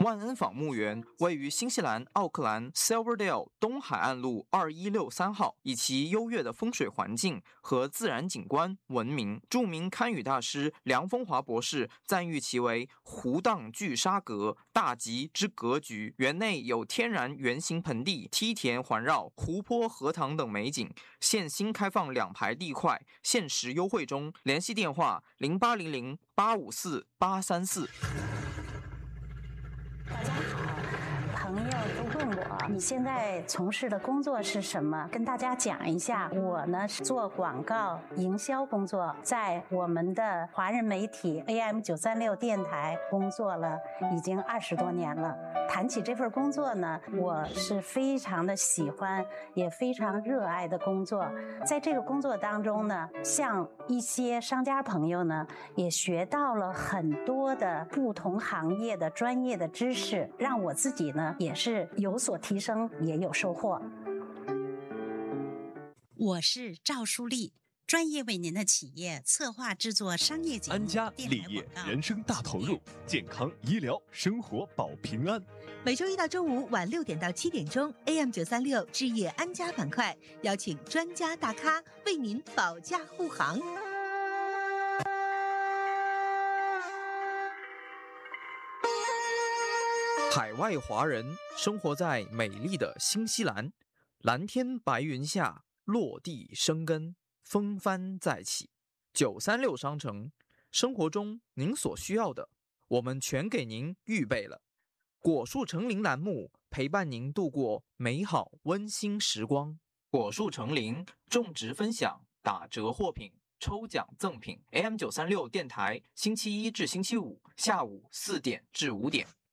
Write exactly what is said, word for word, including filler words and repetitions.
万恩坊墓园位于新西兰奥克兰 Silverdale 东海岸路二一六三号，以其优越的风水环境和自然景观闻名。著名堪舆大师梁风华博士赞誉其为湖荡聚沙阁，大吉之格局。园内有天然圆形盆地、梯田环绕、湖泊、荷塘等美景。现新开放两排地块，限时优惠中。联系电话零八零零八五四八三四。 大家好，朋友都问我你现在从事的工作是什么，跟大家讲一下。我呢是做广告营销工作，在我们的华人媒体 A M 九三六电台工作了已经二十多年了。谈起这份工作呢，我是非常的喜欢，也非常热爱的工作。在这个工作当中呢，像一些商家朋友呢，也学到了很多的不同行业的专业的知识，让我自己呢也是有所提升，也有收获。 我是赵淑丽，专业为您的企业策划制作商业节目。 安家立业，人生大投入，健康医疗生活保平安。 每周一到周五晚六点到七点钟 ，A M 九三六置业安家板块，邀请专家大咖为您保驾护航。 海外华人生活在美丽的新西兰，蓝天白云下，落地生根，风帆再起。九三六商城，生活中您所需要的，我们全给您预备了。果树成林栏目陪伴您度过美好温馨时光。果树成林种植分享打折货品抽奖赠品 A M 九三六电台星期一至星期五下午四点至五点。